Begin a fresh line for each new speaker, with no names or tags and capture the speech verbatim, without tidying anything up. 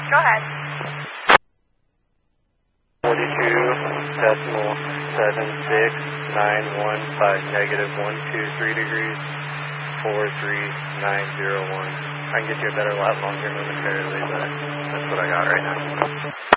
Go ahead.
forty-two decimal seven six nine one five, negative one two three degrees, four three nine zero one. I can get you a better lap longer momentarily, but that's what I got right now.